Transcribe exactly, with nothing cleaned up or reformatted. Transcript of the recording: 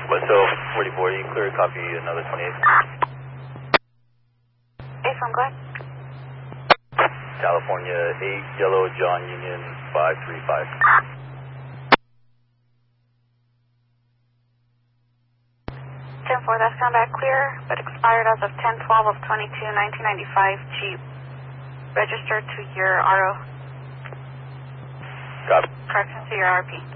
West Hill forty-four, you clear, copy another twenty-eight. Hey, from Glen. California eight, Yellow, John Union five three five. ten four, that's come back clear, but expired as of ten twelve of twenty-two, nineteen ninety-five, Jeep. Registered to your R O. Copy. Correction to your R P.